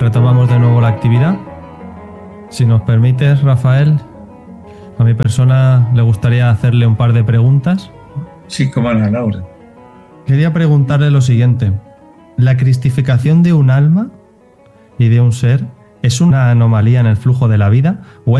retomamos de nuevo la actividad. Si nos permites, Rafael, a mi persona le gustaría hacerle un par de preguntas. Sí, cómo no, Laura. Quería preguntarle lo siguiente. ¿La cristificación de un alma y de un ser es una anomalía en el flujo de la vida o